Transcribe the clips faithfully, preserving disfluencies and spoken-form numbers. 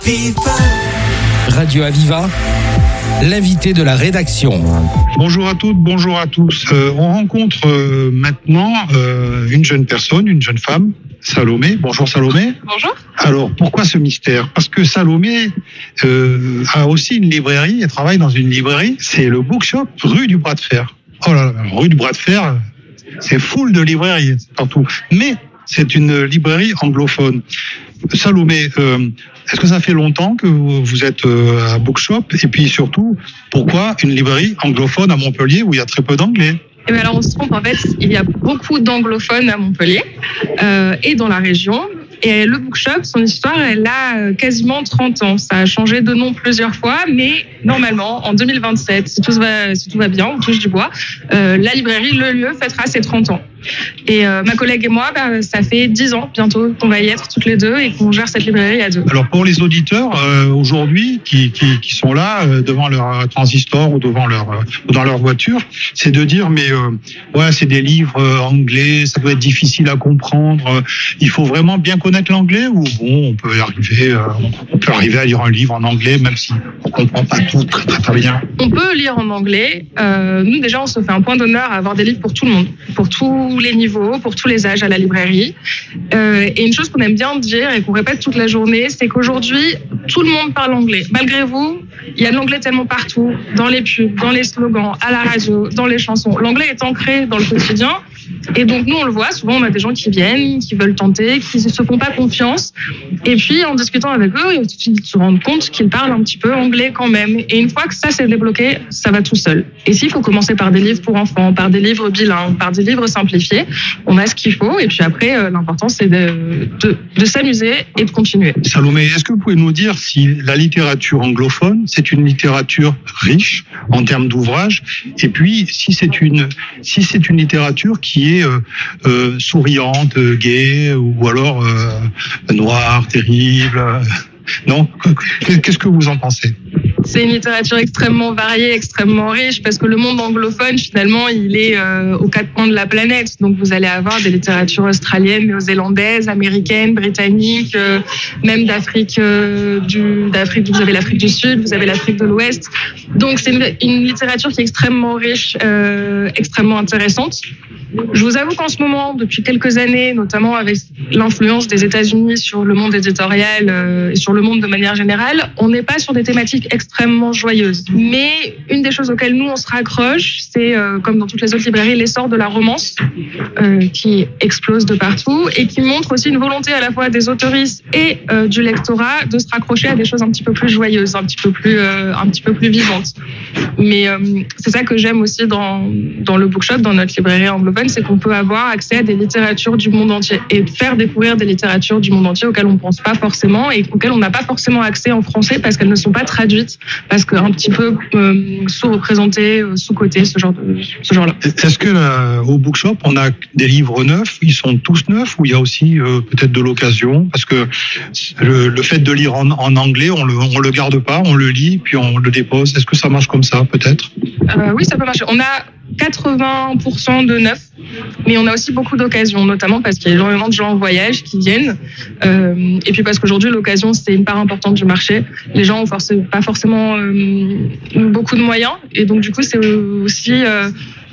Radio Aviva, l'invité de la rédaction. Bonjour à toutes, bonjour à tous. Euh, on rencontre euh, maintenant euh, une jeune personne, une jeune femme, Salomé. Bonjour Salomé. Bonjour. Alors, pourquoi ce mystère ? Parce que Salomé euh, a aussi une librairie, elle travaille dans une librairie, c'est le Bookshop rue du Bras de Fer. Oh là là, rue du Bras de Fer, c'est full de librairies partout. Mais c'est une librairie anglophone. Salomé, euh, est-ce que ça fait longtemps que vous êtes euh, à Bookshop ? Et puis surtout, pourquoi une librairie anglophone à Montpellier où il y a très peu d'anglais ? Eh bien alors on se trompe, en fait, il y a beaucoup d'anglophones à Montpellier euh, et dans la région. Et le Bookshop, son histoire, elle a quasiment trente ans. Ça a changé de nom plusieurs fois, mais normalement, en deux mille vingt-sept, si tout va, si tout va bien, on touche du bois, euh, la librairie Le Lieu fêtera ses trente ans. Et euh, ma collègue et moi, bah, ça fait dix ans bientôt qu'on va y être toutes les deux et qu'on gère cette librairie à deux. Alors pour les auditeurs euh, aujourd'hui qui, qui, qui sont là euh, devant leur transistor ou devant leur euh, ou dans leur voiture, c'est de dire mais euh, ouais c'est des livres euh, anglais, ça doit être difficile à comprendre. Euh, il faut vraiment bien connaître l'anglais ou bon on peut arriver euh, on peut arriver à lire un livre en anglais même si on comprend pas tout très très, très bien. On peut lire en anglais. Euh, nous déjà on se fait un point d'honneur à avoir des livres pour tout le monde, pour tout les niveaux, pour tous les âges à la librairie. Euh, et une chose qu'on aime bien dire et qu'on répète toute la journée, c'est qu'aujourd'hui, tout le monde parle anglais. Malgré vous, il y a de l'anglais tellement partout, dans les pubs, dans les slogans, à la radio, dans les chansons. L'anglais est ancré dans le quotidien. Et donc, nous, on le voit, souvent, on a des gens qui viennent, qui veulent tenter, qui ne se font pas confiance. Et puis, en discutant avec eux, ils se rendent compte qu'ils parlent un petit peu anglais quand même. Et une fois que ça s'est débloqué, ça va tout seul. Et s'il faut commencer par des livres pour enfants, par des livres bilingues, par des livres simplifiés, on a ce qu'il faut. Et puis après, euh, l'important, c'est de, de, de s'amuser et de continuer. Salomé, est-ce que vous pouvez nous dire si la littérature anglophone, c'est une littérature riche en termes d'ouvrages, et puis si c'est une, si c'est une littérature qui est euh, euh, souriante, gaie, ou alors euh, noire, terrible euh, non ? Qu'est-ce que vous en pensez ? C'est une littérature extrêmement variée, extrêmement riche, parce que le monde anglophone, finalement, il est euh, aux quatre coins de la planète. Donc, vous allez avoir des littératures australiennes, néo-zélandaises, américaines, britanniques, euh, même d'Afrique, euh, du, d'Afrique. Vous avez l'Afrique du Sud, vous avez l'Afrique de l'Ouest. Donc, c'est une, une littérature qui est extrêmement riche, euh, extrêmement intéressante. Je vous avoue qu'en ce moment, depuis quelques années, notamment avec l'influence des États-Unis sur le monde éditorial euh, et sur le monde de manière générale, on n'est pas sur des thématiques extrêmement joyeuses. Mais une des choses auxquelles nous, on se raccroche, c'est, euh, comme dans toutes les autres librairies, l'essor de la romance euh, qui explose de partout et qui montre aussi une volonté à la fois des autoristes et euh, du lectorat de se raccrocher à des choses un petit peu plus joyeuses, un petit peu plus, euh, un petit peu plus vivantes. Mais euh, c'est ça que j'aime aussi dans, dans le Bookshop, dans notre librairie anglophone, c'est qu'on peut avoir accès à des littératures du monde entier et faire découvrir des littératures du monde entier auxquelles on ne pense pas forcément et auxquelles on n'a pas forcément accès en français parce qu'elles ne sont pas traduites, parce qu'un petit peu euh, sous-représentées, euh, sous-cotées, ce genre de, ce genre-là. Est-ce que euh, au Bookshop, on a des livres neufs, ils sont tous neufs ou il y a aussi euh, peut-être de l'occasion ? Parce que le, le fait de lire en, en anglais, on le, on le garde pas, on le lit, puis on le dépose. Est-ce que ça marche comme ça, peut-être ? euh, Oui, ça peut marcher. On a quatre-vingts pour cent de neuf, mais on a aussi beaucoup d'occasions, notamment parce qu'il y a énormément de gens en voyage qui viennent, euh, et puis parce qu'aujourd'hui l'occasion c'est une part importante du marché. Les gens ont force, pas forcément euh, beaucoup de moyens, et donc du coup c'est aussi euh,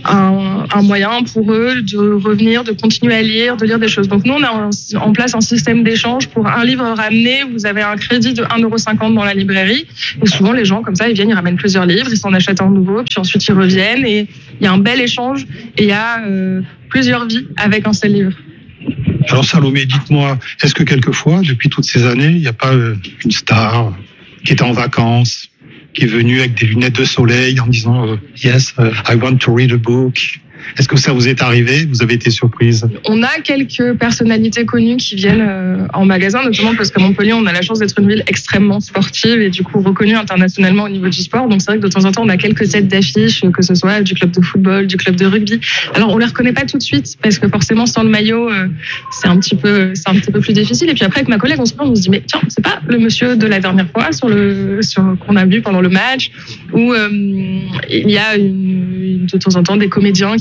un, un moyen pour eux de revenir, de continuer à lire, de lire des choses. Donc nous on a en, en place un système d'échange pour un livre ramené, vous avez un crédit de un euro cinquante dans la librairie, et souvent les gens comme ça ils viennent, ils ramènent plusieurs livres, ils s'en achètent un nouveau, puis ensuite ils reviennent, et il y a un bel échange et il y a euh, plusieurs vies avec un seul livre. Alors Salomé, dites-moi, est-ce que quelquefois, depuis toutes ces années, il n'y a pas euh, une star qui est en vacances, qui est venue avec des lunettes de soleil en disant euh, « Yes, uh, I want to read a book ». Est-ce que ça vous est arrivé ? Vous avez été surprise ? On a quelques personnalités connues qui viennent euh, en magasin, notamment parce qu'à Montpellier, on a la chance d'être une ville extrêmement sportive et du coup reconnue internationalement au niveau du sport. Donc c'est vrai que de temps en temps, on a quelques têtes d'affiches, que ce soit du club de football, du club de rugby. Alors on les reconnaît pas tout de suite parce que forcément sans le maillot, euh, c'est un petit peu, c'est un petit peu plus difficile. Et puis après avec ma collègue, on se prend, on se dit mais tiens, c'est pas le monsieur de la dernière fois sur le, sur qu'on a vu pendant le match, où euh, il y a une, de temps en temps des comédiens qui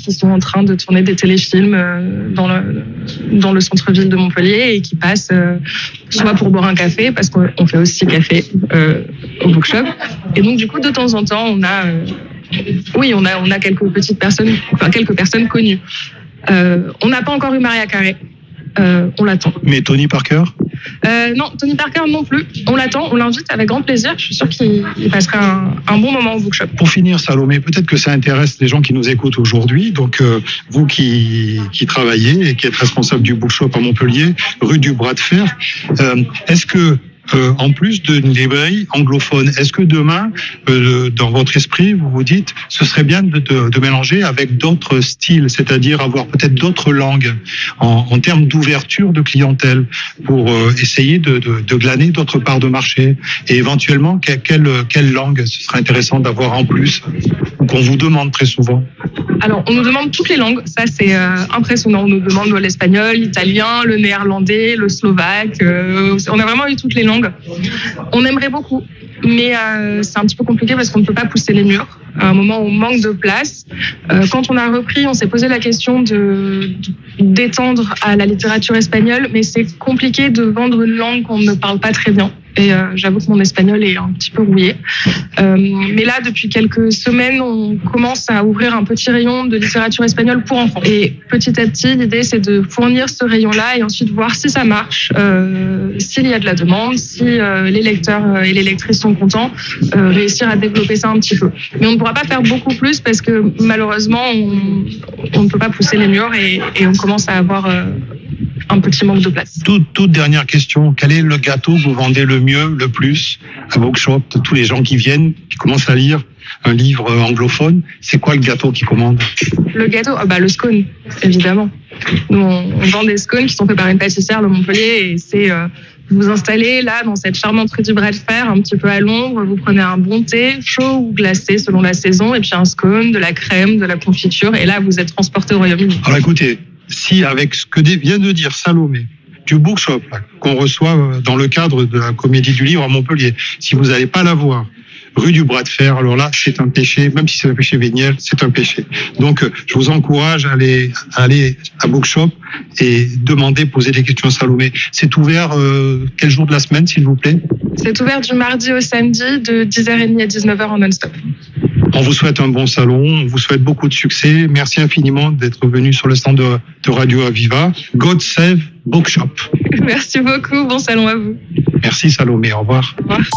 qui sont en train de tourner des téléfilms euh, dans le dans le centre-ville de Montpellier et qui passent euh, soit pour boire un café, parce qu'on fait aussi café euh, au bookshop. Et donc du coup, de temps en temps, on a euh, oui, on a on a quelques petites personnes, enfin quelques personnes connues. Euh, on n'a pas encore eu Mariah Carey. Euh, on l'attend. Mais Tony Parker? Euh, non, Tony Parker non plus. On l'attend, on l'invite avec grand plaisir. Je suis sûre qu'il il passera un, un bon moment au bookshop. Pour finir, Salomé, peut-être que ça intéresse les gens qui nous écoutent aujourd'hui. Donc, euh, vous qui, qui travaillez et qui êtes responsable du bookshop à Montpellier, rue du Bras de Fer, euh, est-ce que Euh, en plus d'une librairie anglophone, est-ce que demain, euh, dans votre esprit, vous vous dites, ce serait bien de, de, de mélanger avec d'autres styles, c'est-à-dire avoir peut-être d'autres langues en, en termes d'ouverture de clientèle pour euh, essayer de, de, de glaner d'autres parts de marché, et éventuellement quelle, quelle, quelle langue ce serait intéressant d'avoir en plus, ou qu'on vous demande très souvent? Alors, on nous demande toutes les langues, ça c'est euh, impressionnant. On nous demande l'espagnol, l'italien, le néerlandais, le slovaque. Euh, on a vraiment eu toutes les langues. On aimerait beaucoup, mais euh, c'est un petit peu compliqué parce qu'on ne peut pas pousser les murs. À un moment où on manque de place. Euh, quand on a repris, on s'est posé la question de, d'étendre à la littérature espagnole, mais c'est compliqué de vendre une langue qu'on ne parle pas très bien. Et euh, j'avoue que mon espagnol est un petit peu rouillé. Euh, mais là, depuis quelques semaines, on commence à ouvrir un petit rayon de littérature espagnole pour enfants. Et petit à petit, l'idée, c'est de fournir ce rayon-là et ensuite voir si ça marche, euh, s'il y a de la demande, si euh, les lecteurs et les lectrices sont contents, euh, réussir à développer ça un petit peu. Mais on ne pourra pas faire beaucoup plus parce que malheureusement, on, on ne peut pas pousser les murs et, et on commence à avoir euh, un petit manque de place. Toute, toute dernière question, quel est le gâteau que vous vendez le mieux, le plus à Bookshop? Tous les gens qui viennent, qui commencent à lire un livre anglophone, c'est quoi le gâteau qu'ils commandent? Le gâteau, ah bah le scone, évidemment. Nous, on, on vend des scones qui sont faits par une pâtissière de Montpellier et c'est... Euh, vous vous installez là dans cette charmante rue du Bras de Fer, un petit peu à l'ombre, vous prenez un bon thé, chaud ou glacé selon la saison, et puis un scone, de la crème, de la confiture, et là vous êtes transporté au Royaume-Uni. Alors écoutez, si avec ce que vient de dire Salomé, du bookshop là, qu'on reçoit dans le cadre de la Comédie du Livre à Montpellier, si vous n'allez pas la voir, rue du Bras de Fer, alors là, c'est un péché, même si c'est un péché véniel, c'est un péché. Donc, je vous encourage à aller, à aller à Bookshop et demander, poser des questions à Salomé. C'est ouvert euh, quel jour de la semaine, s'il vous plaît? C'est ouvert du mardi au samedi, de dix heures trente à dix-neuf heures en non-stop. On vous souhaite un bon salon, on vous souhaite beaucoup de succès. Merci infiniment d'être venu sur le stand de, de Radio Aviva. God save Bookshop. Merci beaucoup, bon salon à vous. Merci Salomé, au revoir. Au revoir.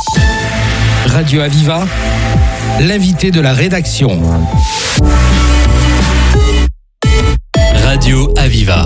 Radio Aviva, l'invité de la rédaction. Radio Aviva.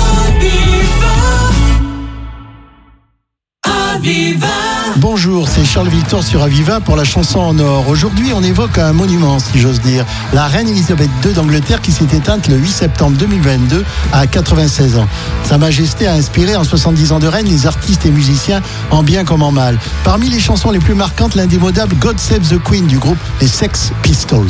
Aviva. Bonjour, c'est Charles Victor sur Aviva pour la chanson en or. Aujourd'hui, on évoque un monument, si j'ose dire. La reine Elisabeth deux d'Angleterre qui s'est éteinte le huit septembre deux mille vingt-deux à quatre-vingt-seize ans. Sa Majesté a inspiré en soixante-dix ans de règne les artistes et musiciens en bien comme en mal. Parmi les chansons les plus marquantes, l'indémodable God Save the Queen du groupe les Sex Pistols.